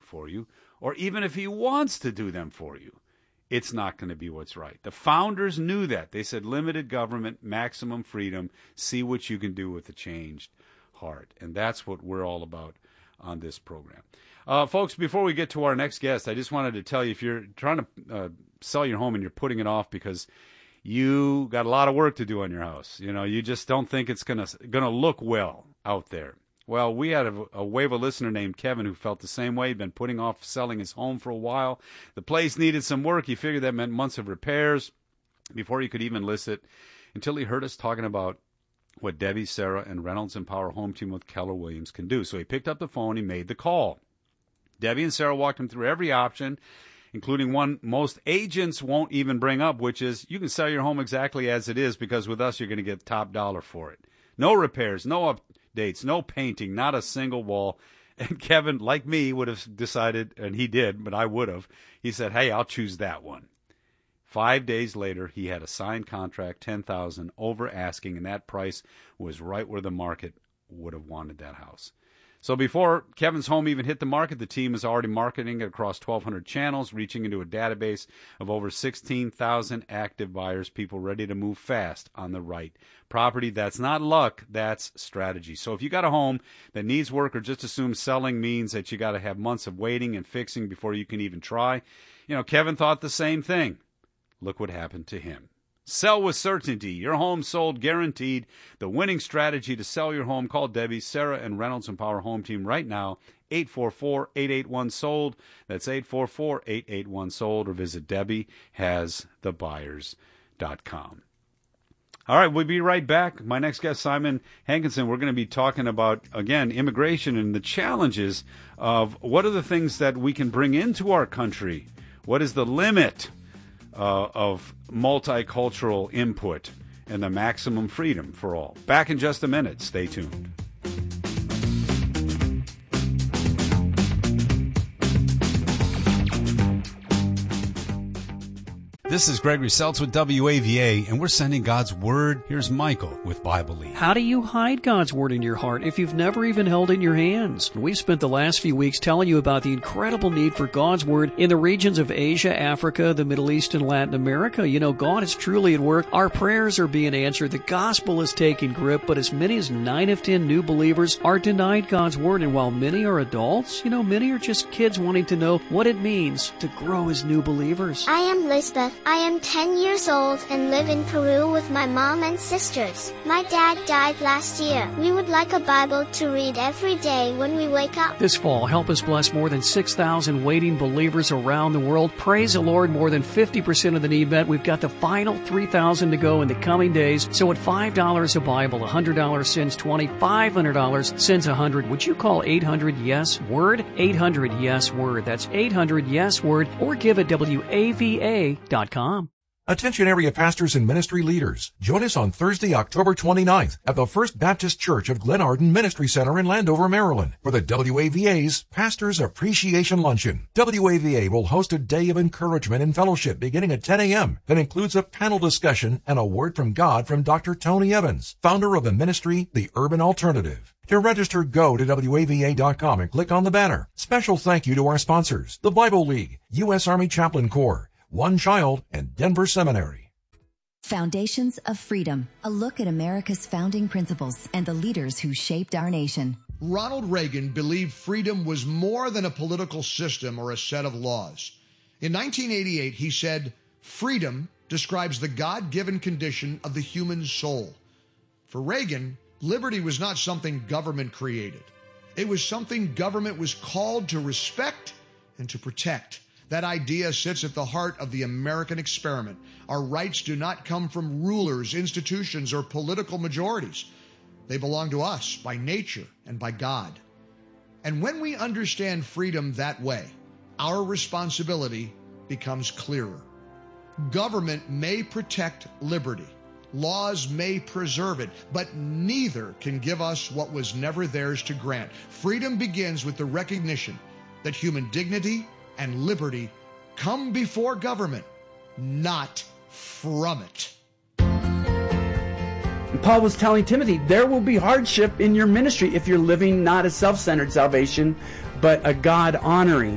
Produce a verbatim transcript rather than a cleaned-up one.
for you, or even if he wants to do them for you, it's not going to be what's right. The founders knew that. They said limited government, maximum freedom, see what you can do with a changed heart. And that's what we're all about on this program. Uh, folks, before we get to our next guest, I just wanted to tell you, if you're trying to uh, sell your home and you're putting it off because you got a lot of work to do on your house, you know, you just don't think it's going to going to look well out there. Well, we had a, a wave of listener named Kevin who felt the same way. He'd been putting off selling his home for a while. The place needed some work. He figured that meant months of repairs before he could even list it, until he heard us talking about what Debbie, Sarah, and Reynolds Empower Home Team with Keller Williams can do. So he picked up the phone. He made the call. Debbie and Sarah walked him through every option, including one most agents won't even bring up, which is you can sell your home exactly as it is, because with us you're going to get top dollar for it. No repairs, no updates, no painting, not a single wall. And Kevin, like me, would have decided, and he did, but I would have, he said, hey, I'll choose that one. Five days later, he had a signed contract, ten thousand dollars over asking, and that price was right where the market would have wanted that house. So before Kevin's home even hit the market, the team is already marketing it across twelve hundred channels, reaching into a database of over sixteen thousand active buyers, people ready to move fast on the right property. That's not luck, that's strategy. So if you got a home that needs work, or just assume selling means that you got to have months of waiting and fixing before you can even try, you know, Kevin thought the same thing. Look what happened to him. Sell with certainty. Your home sold guaranteed. The winning strategy to sell your home. Call Debbie, Sarah, and Reynolds Empower Home Team right now. eight four four, eight eight one, sold. That's eight four four, eight eight one, sold. Or visit Debbie Has The Buyers dot com. All right, we'll be right back. My next guest, Simon Hankinson, we're going to be talking about, again, immigration and the challenges of what are the things that we can bring into our country. What is the limit Uh, of multicultural input and the maximum freedom for all. Back in just a minute. Stay tuned. This is Gregory Seltz with W A V A, and we're sending God's Word. Here's Michael with Bible League. How do you hide God's Word in your heart if you've never even held it in your hands? We've spent the last few weeks telling you about the incredible need for God's Word in the regions of Asia, Africa, the Middle East, and Latin America. You know, God is truly at work. Our prayers are being answered. The gospel is taking grip, but as many as nine of ten new believers are denied God's Word. And while many are adults, you know, many are just kids wanting to know what it means to grow as new believers. I am Lisbeth. I am ten years old and live in Peru with my mom and sisters. My dad died last year. We would like a Bible to read every day when we wake up. This fall, help us bless more than six thousand waiting believers around the world. Praise the Lord, more than fifty percent of the need met. We've got the final three thousand to go in the coming days. So at five dollars a Bible, one hundred dollars sends twenty, five hundred dollars sends one hundred. Would you call eight hundred yes word? eight hundred yes word. That's eight hundred yes word, or give at W A V A dot com. Attention area pastors and ministry leaders. Join us on Thursday, October twenty-ninth at the First Baptist Church of Glen Arden Ministry Center in Landover, Maryland for the W A V A's Pastors Appreciation Luncheon. W A V A will host a day of encouragement and fellowship beginning at ten a.m. that includes a panel discussion and a word from God from Doctor Tony Evans, founder of the ministry, The Urban Alternative. To register, go to W A V A dot com and click on the banner. Special thank you to our sponsors, the Bible League, U S Army Chaplain Corps, One Child, and Denver Seminary. Foundations of Freedom, a look at America's founding principles and the leaders who shaped our nation. Ronald Reagan believed freedom was more than a political system or a set of laws. In nineteen eighty-eight, he said, "Freedom describes the God-given condition of the human soul." For Reagan, liberty was not something government created. It was something government was called to respect and to protect. That idea sits at the heart of the American experiment. Our rights do not come from rulers, institutions, or political majorities. They belong to us by nature and by God. And when we understand freedom that way, our responsibility becomes clearer. Government may protect liberty. Laws may preserve it, but neither can give us what was never theirs to grant. Freedom begins with the recognition that human dignity and liberty come before government, not from it. Paul was telling Timothy, there will be hardship in your ministry if you're living not a self-centered salvation, but a God-honoring